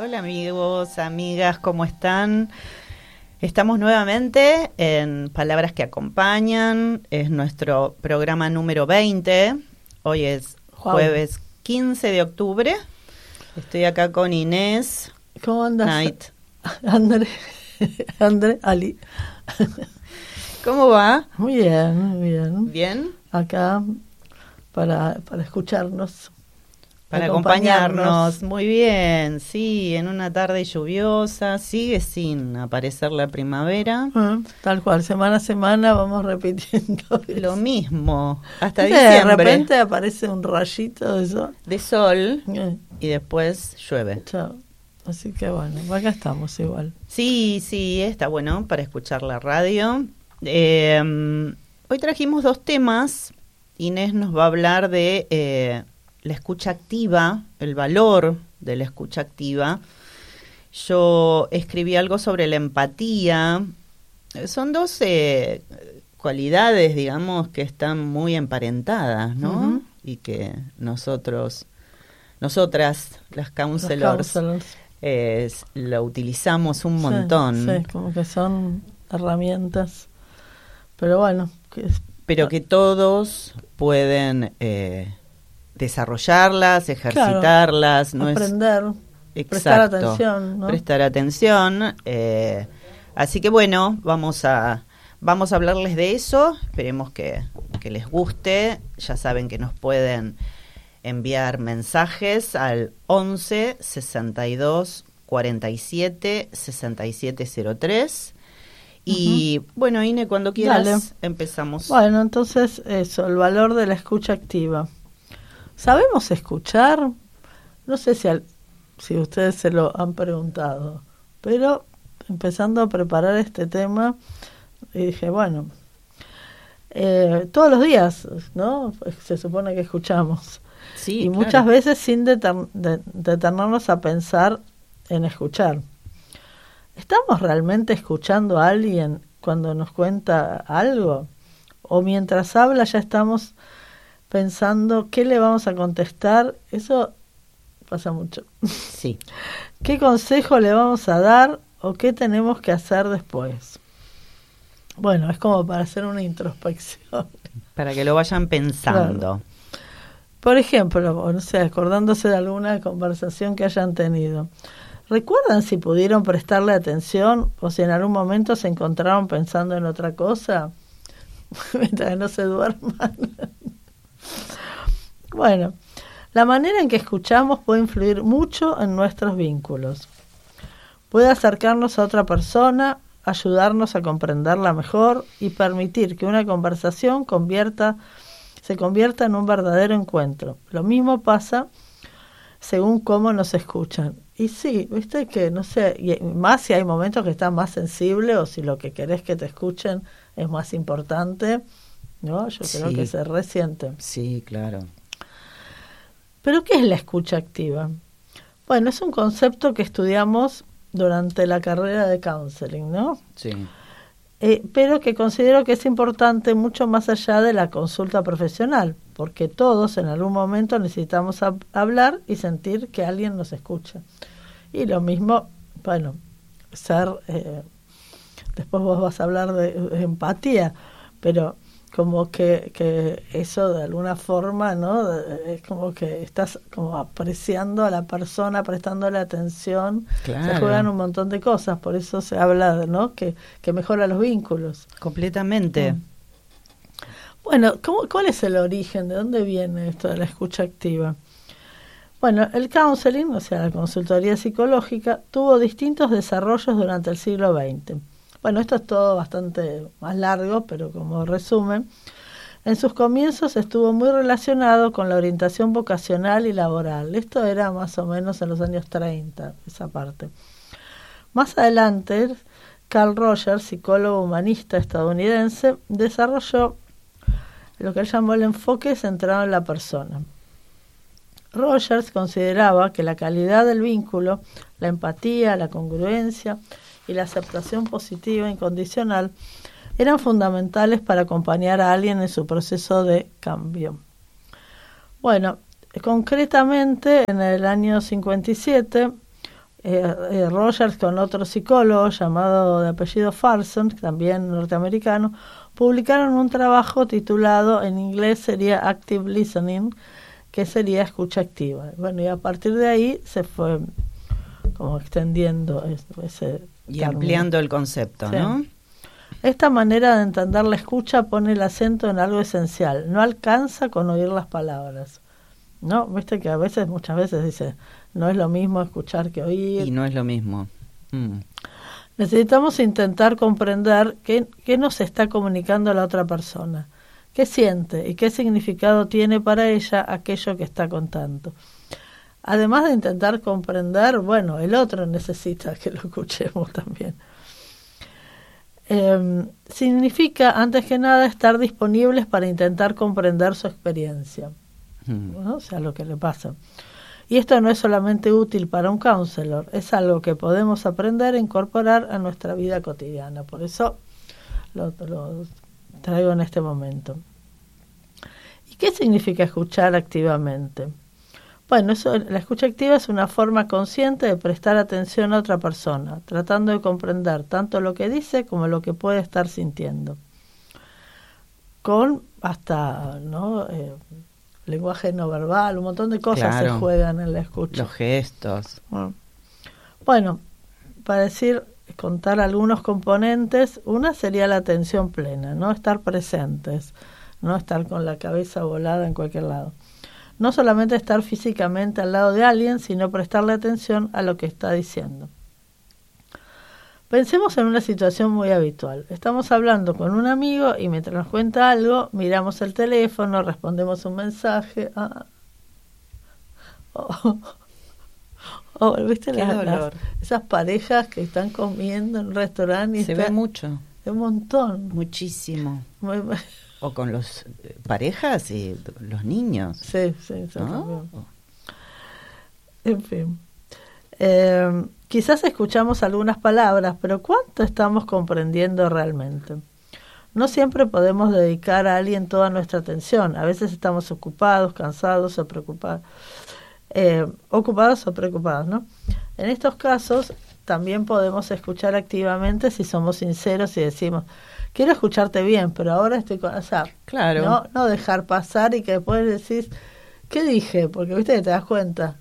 Hola amigos, amigas, ¿cómo están? Estamos nuevamente en Palabras que Acompañan, es nuestro programa número 20, hoy es jueves 15 de octubre, estoy acá con Inés. ¿Cómo andas? Night. André, Ali. ¿Cómo va? Muy bien, muy bien. ¿Bien? Acá para escucharnos. Para acompañarnos. Muy bien, sí, en una tarde lluviosa, sigue sin aparecer la primavera. Tal cual, semana a semana vamos repitiendo eso. Lo mismo, hasta De diciembre. repente aparece un rayito de sol. De sol y después llueve. Chao. Así que bueno, acá estamos igual. Sí, está bueno para escuchar la radio. Hoy trajimos dos temas. Inés nos va a hablar de la escucha activa, el valor de la escucha activa. Yo escribí algo sobre la empatía. Son dos cualidades, digamos, que están muy emparentadas, ¿no? Uh-huh. Y que nosotras, las counselors, lo utilizamos un montón. Sí, como que son herramientas. Pero bueno. Pero que todos pueden desarrollarlas, ejercitarlas. Claro, aprender, prestar atención, ¿no? Prestar atención. Así que bueno, vamos a hablarles de eso. Esperemos que les guste. Ya saben que nos pueden enviar mensajes al 11 62 47 6703. Y bueno, Ine, cuando quieras, dale. Empezamos. Bueno, entonces eso, el valor de la escucha activa. ¿Sabemos escuchar? No sé si ustedes se lo han preguntado, pero empezando a preparar este tema, dije, bueno, todos los días, ¿no? Se supone que escuchamos. Sí, y claro. Muchas veces sin detenernos a pensar en escuchar. ¿Estamos realmente escuchando a alguien cuando nos cuenta algo? ¿O mientras habla ya estamos pensando qué le vamos a contestar? Eso pasa mucho. Sí. ¿Qué consejo le vamos a dar o qué tenemos que hacer después? Bueno, es como para hacer una introspección. Para que lo vayan pensando. Claro. Por ejemplo, no sé, acordándose de alguna conversación que hayan tenido. ¿Recuerdan si pudieron prestarle atención o si en algún momento se encontraron pensando en otra cosa? Mientras no se duerman. Bueno, la manera en que escuchamos puede influir mucho en nuestros vínculos. Puede acercarnos a otra persona, ayudarnos a comprenderla mejor y permitir que una conversación se convierta en un verdadero encuentro. Lo mismo pasa según cómo nos escuchan. Y sí, viste que, no sé, y más si hay momentos que estás más sensible o si lo que querés que te escuchen es más importante, ¿no? Yo creo que se resiente. Sí, claro. ¿Pero qué es la escucha activa? Bueno, es un concepto que estudiamos durante la carrera de counseling, ¿no? Sí. Pero que considero que es importante mucho más allá de la consulta profesional, porque todos en algún momento necesitamos hablar y sentir que alguien nos escucha. Y lo mismo, bueno, después vos vas a hablar de empatía, pero como que eso de alguna forma, ¿no? Es como que estás como apreciando a la persona, prestándole atención. Claro. Se juegan un montón de cosas, por eso se habla, ¿no? Que mejora los vínculos. Completamente. Bueno, ¿cuál es el origen? ¿De dónde viene esto de la escucha activa? Bueno, el counseling, o sea, la consultoría psicológica, tuvo distintos desarrollos durante el siglo XX. Bueno, esto es todo bastante más largo, pero como resumen, en sus comienzos estuvo muy relacionado con la orientación vocacional y laboral. Esto era más o menos en los años 30, esa parte. Más adelante, Carl Rogers, psicólogo humanista estadounidense, desarrolló lo que él llamó el enfoque centrado en la persona. Rogers consideraba que la calidad del vínculo, la empatía, la congruencia y la aceptación positiva incondicional eran fundamentales para acompañar a alguien en su proceso de cambio. Bueno, concretamente en el año 57 Rogers con otro psicólogo llamado de apellido Farson, también norteamericano, publicaron un trabajo titulado, en inglés sería Active Listening, que sería escucha activa. Bueno, y a partir de ahí se fue como extendiendo ese y término. ampliando el concepto, sí, ¿no? Esta manera de entender la escucha pone el acento en algo esencial. No alcanza con oír las palabras. ¿No? Viste que muchas veces dice, no es lo mismo escuchar que oír. Y no es lo mismo. Necesitamos intentar comprender qué nos está comunicando la otra persona, qué siente y qué significado tiene para ella aquello que está contando. Además de intentar comprender, bueno, el otro necesita que lo escuchemos también. Significa, antes que nada, estar disponibles para intentar comprender su experiencia, ¿no? O sea, lo que le pasa. Y esto no es solamente útil para un counselor, es algo que podemos aprender a incorporar a nuestra vida cotidiana. Por eso lo traigo en este momento. ¿Y qué significa escuchar activamente? Bueno, la escucha activa es una forma consciente de prestar atención a otra persona, tratando de comprender tanto lo que dice como lo que puede estar sintiendo. Con hasta, ¿no? Lenguaje no verbal, un montón de cosas, claro, se juegan en la escucha. Los gestos. Bueno, para contar algunos componentes, una sería la atención plena, no estar presentes, no estar con la cabeza volada en cualquier lado. No solamente estar físicamente al lado de alguien, sino prestarle atención a lo que está diciendo. Pensemos en una situación muy habitual. Estamos hablando con un amigo y mientras nos cuenta algo, miramos el teléfono, respondemos un mensaje. ¿Viste esas parejas que están comiendo en un restaurante? Y se ve mucho. Un montón. Muchísimo. O con los parejas y los niños. Sí, ¿no? En fin. Quizás escuchamos algunas palabras, pero ¿cuánto estamos comprendiendo realmente? No siempre podemos dedicar a alguien toda nuestra atención. A veces estamos ocupados, cansados o preocupados. Ocupados o preocupados, ¿no? En estos casos también podemos escuchar activamente si somos sinceros y decimos, quiero escucharte bien, pero ahora estoy con... O sea, claro. No dejar pasar y que después decís, ¿qué dije? Porque viste que te das cuenta.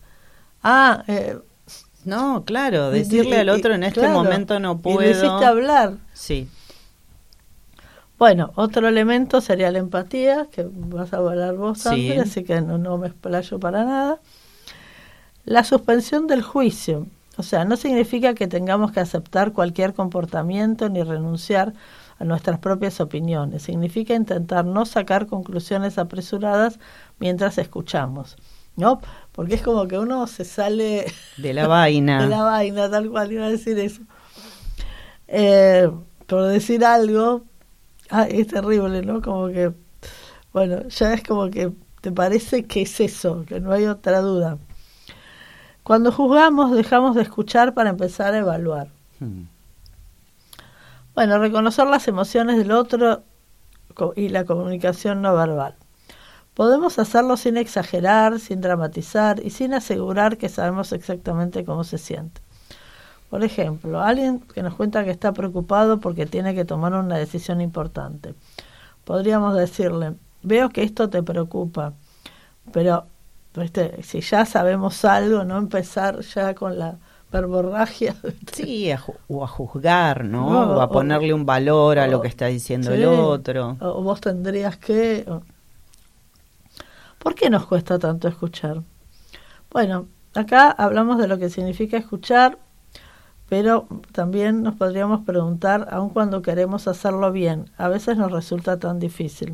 No, claro, decirle al otro en este momento no puedo. Y lo hiciste hablar. Sí. Bueno, otro elemento sería la empatía, que vas a hablar vos, sí, antes, así que no me explayo para nada. La suspensión del juicio, o sea, no significa que tengamos que aceptar cualquier comportamiento ni renunciar a nuestras propias opiniones. Significa intentar no sacar conclusiones apresuradas mientras escuchamos, ¿no? Porque es como que uno se sale de la vaina. De la vaina, tal cual iba a decir eso. Por decir algo, es terrible, ¿no? Como que, bueno, ya es como que te parece que es eso, que no hay otra duda. Cuando juzgamos, dejamos de escuchar para empezar a evaluar. Bueno, reconocer las emociones del otro y la comunicación no verbal. Podemos hacerlo sin exagerar, sin dramatizar y sin asegurar que sabemos exactamente cómo se siente. Por ejemplo, alguien que nos cuenta que está preocupado porque tiene que tomar una decisión importante. Podríamos decirle, veo que esto te preocupa, pero si ya sabemos algo, no empezar ya con la verborragia. Sí, o a juzgar, ¿no? O a ponerle un valor a lo que está diciendo el otro. O vos tendrías que... ¿Por qué nos cuesta tanto escuchar? Bueno, acá hablamos de lo que significa escuchar, pero también nos podríamos preguntar, aun cuando queremos hacerlo bien, a veces nos resulta tan difícil.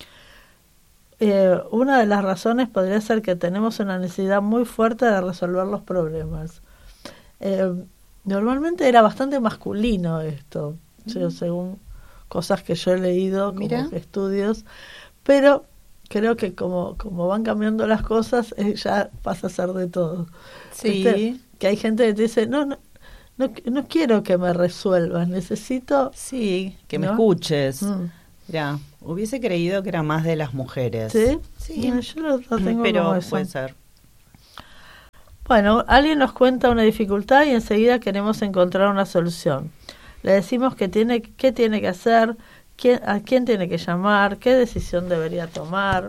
Una de las razones podría ser que tenemos una necesidad muy fuerte de resolver los problemas. Normalmente era bastante masculino esto, según cosas que yo he leído, como estudios, pero creo que como van cambiando las cosas, ya pasa a ser de todo. Sí. Que hay gente que te dice, no quiero que me resuelvas, necesito... Sí, que me escuches. Mira, hubiese creído que era más de las mujeres. ¿Sí? Sí. No, yo lo tengo pero como eso. Puede ser. Bueno, alguien nos cuenta una dificultad y enseguida queremos encontrar una solución. Le decimos qué tiene que hacer, a quién tiene que llamar, qué decisión debería tomar.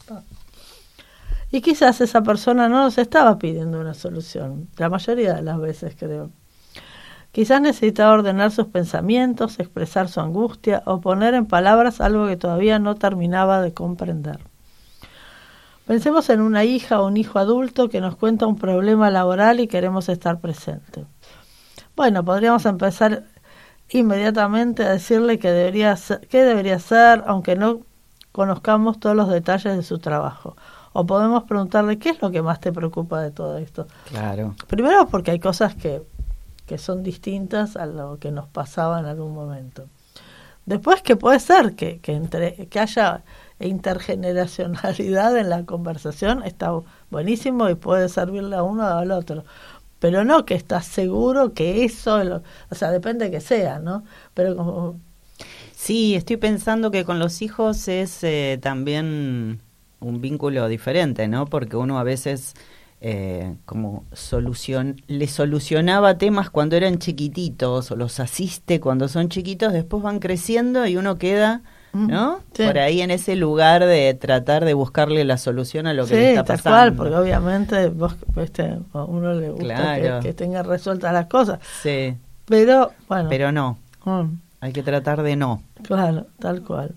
Y quizás esa persona no nos estaba pidiendo una solución, la mayoría de las veces creo. Quizás necesitaba ordenar sus pensamientos, expresar su angustia o poner en palabras algo que todavía no terminaba de comprender. Pensemos en una hija o un hijo adulto que nos cuenta un problema laboral y queremos estar presentes. Bueno, podríamos empezar inmediatamente a decirle qué debería hacer, aunque no conozcamos todos los detalles de su trabajo. O podemos preguntarle qué es lo que más te preocupa de todo esto. Claro. Primero porque hay cosas que son distintas a lo que nos pasaba en algún momento. Después que puede ser que haya intergeneracionalidad en la conversación, está buenísimo y puede servirle a uno o al otro. Pero no que estás seguro que eso, o sea, depende de que sea, ¿no? Pero como... Sí, estoy pensando que con los hijos es también un vínculo diferente, ¿no? Porque uno a veces como le solucionaba temas cuando eran chiquititos o los asiste cuando son chiquitos, después van creciendo y uno queda, ¿no? Sí. Por ahí en ese lugar de tratar de buscarle la solución a lo que le está pasando. Sí, tal cual, porque obviamente a uno le gusta claro. que tenga resueltas las cosas. Sí. Pero, bueno. Pero no. Hay que tratar de no. Claro, tal cual.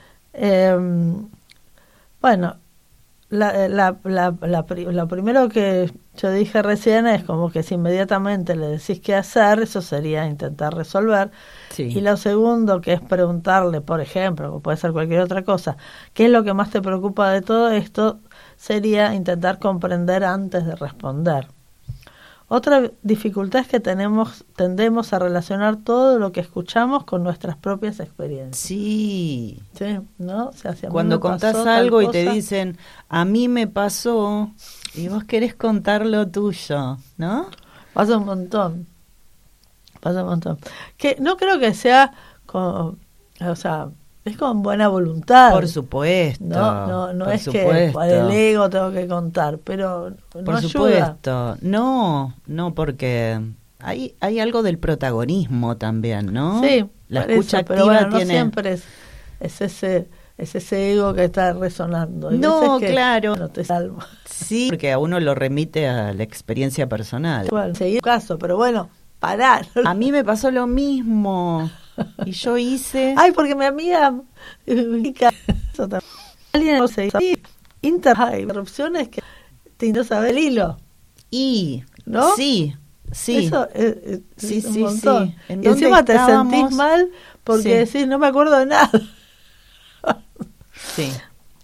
Bueno, lo primero que yo dije recién es como que si inmediatamente le decís qué hacer, eso sería intentar resolver. Sí. Y lo segundo, que es preguntarle, por ejemplo, o puede ser cualquier otra cosa, ¿qué es lo que más te preocupa de todo esto? Sería intentar comprender antes de responder. Otra dificultad es que tendemos a relacionar todo lo que escuchamos con nuestras propias experiencias. Sí. Sí, ¿no? O sea, si cuando contás algo y te dicen, a mí me pasó, y vos querés contar lo tuyo, ¿no? Pasa un montón. Que no creo que sea o sea, es con buena voluntad. Por supuesto. No es que por el ego tengo que contar, pero no por ayuda. Supuesto. No, porque hay algo del protagonismo también, ¿no? Sí, la escucha activa pero bueno, tiene... no siempre es ese ego que está resonando. Hay no, veces que claro. No te salva. Sí, porque a uno lo remite a la experiencia personal. Bueno, seguir caso, pero bueno, parar. A mí me pasó lo mismo. Y yo hice... Ay, porque mi amiga... Alguien no se interrupciones que te interesa saber el hilo. ¿No? Sí. Eso sí, un montón. Sí. Y encima te sentís mal porque decís, no me acuerdo de nada. Sí.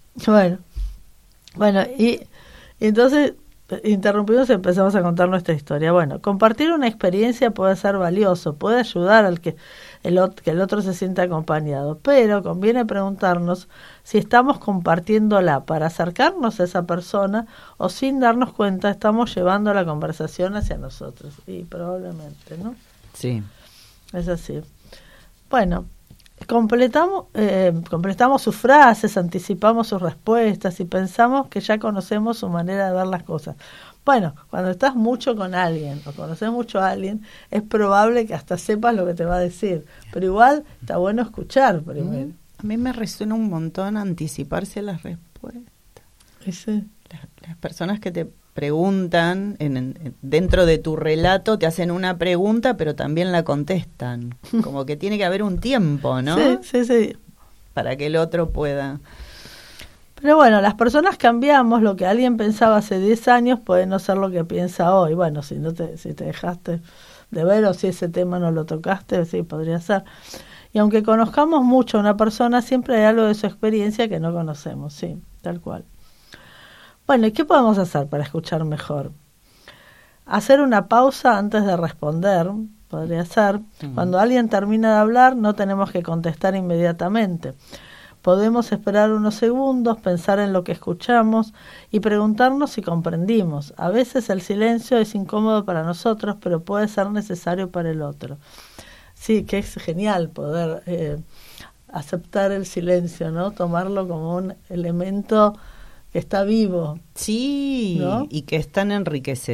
Bueno, y entonces interrumpimos y empezamos a contar nuestra historia. Bueno, compartir una experiencia puede ser valioso, puede ayudar al que el otro se sienta acompañado, pero conviene preguntarnos si estamos compartiéndola para acercarnos a esa persona o sin darnos cuenta estamos llevando la conversación hacia nosotros. Y probablemente, ¿no? Sí. Es así. Bueno, completamos sus frases, anticipamos sus respuestas y pensamos que ya conocemos su manera de ver las cosas. Bueno, cuando estás mucho con alguien o conoces mucho a alguien, es probable que hasta sepas lo que te va a decir, pero igual está bueno escuchar primero. A mí me resuena un montón anticiparse a las respuestas. Sí. Las personas que te preguntan, dentro de tu relato te hacen una pregunta, pero también la contestan. Como que tiene que haber un tiempo, ¿no? Sí. Para que el otro pueda... Pero bueno, las personas cambiamos, lo que alguien pensaba hace 10 años puede no ser lo que piensa hoy. Bueno, si te dejaste de ver o si ese tema no lo tocaste, sí, podría ser. Y aunque conozcamos mucho a una persona, siempre hay algo de su experiencia que no conocemos, sí, tal cual. Bueno, ¿y qué podemos hacer para escuchar mejor? Hacer una pausa antes de responder, podría ser. Cuando alguien termina de hablar, no tenemos que contestar inmediatamente. Podemos esperar unos segundos, pensar en lo que escuchamos y preguntarnos si comprendimos. A veces el silencio es incómodo para nosotros, pero puede ser necesario para el otro. Sí, que es genial poder aceptar el silencio, ¿no? Tomarlo como un elemento que está vivo. Sí, ¿no? Y que es tan enriquecedor.